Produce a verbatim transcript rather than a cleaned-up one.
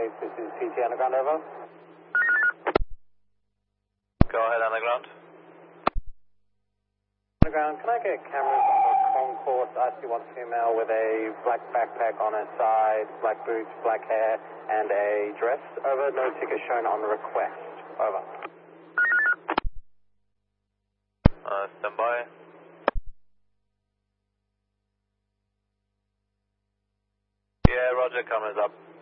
eight, this is T T Underground, over. Go ahead, Underground. Underground, can I get cameras on the concourse? I see one female with a black backpack on her side, black boots, black hair, and a dress. Over, no ticket shown on request. Over. Uh, stand by. Yeah, Roger, cameras up.